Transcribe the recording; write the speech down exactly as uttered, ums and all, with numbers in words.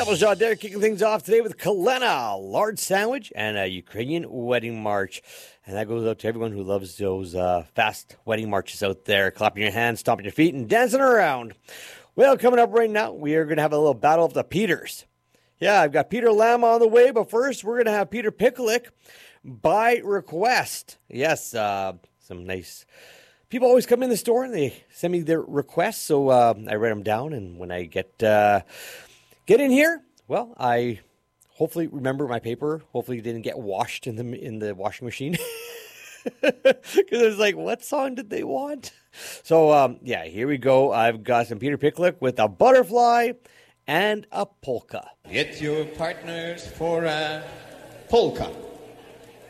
Shot there, kicking things off today with Kalena, large sandwich, and a Ukrainian wedding march. And that goes out to everyone who loves those uh, fast wedding marches out there, clapping your hands, stomping your feet, and dancing around. Well, coming up right now, we are going to have a little battle of the Peters. Yeah, I've got Peter Lamb on the way, but first we're going to have Peter Pikulik by request. Yes, uh, some nice people always come in the store and they send me their requests, so uh, I write them down, and when I get... Uh, Get in here. Well, I hopefully remember my paper. Hopefully it didn't get washed in the in the washing machine. Because I was like, what song did they want? So, um, yeah, here we go. I've got some Peter Pikulik with a butterfly and a polka. Get your partners for a polka.